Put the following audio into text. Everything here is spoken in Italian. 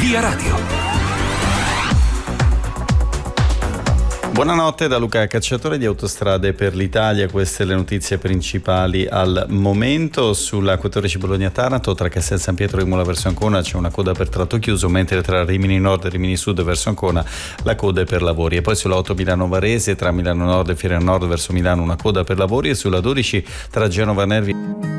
Via Radio. Buonanotte da Luca Cacciatore di Autostrade per l'Italia. Queste le notizie principali al momento. Sulla 14 Bologna-Taranto tra Castel San Pietro e Imola verso Ancona c'è una coda per tratto chiuso, mentre tra Rimini Nord e Rimini Sud verso Ancona la coda è per lavori. E poi sulla 8 Milano-Varese tra Milano Nord e Fiera Nord verso Milano una coda per lavori, e sulla 12 tra Genova Nervi